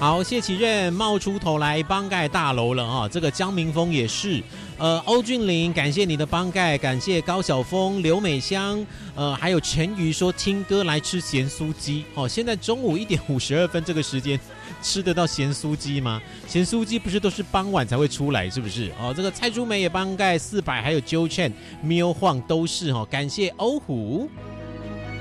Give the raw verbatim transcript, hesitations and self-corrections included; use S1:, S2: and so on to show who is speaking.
S1: 好，谢启任冒出头来帮盖大楼了啊！这个江明峰也是，呃，欧俊霖感谢你的帮盖，感谢高晓峰、刘美香，呃，还有陈瑜说听歌来吃咸酥鸡哦。现在中午一点五十二分这个时间吃得到咸酥鸡吗？咸酥鸡不是都是傍晚才会出来，是不是？哦，这个蔡淑梅也帮盖四百，还有 Joe Chen、喵晃都是哦，感谢欧虎。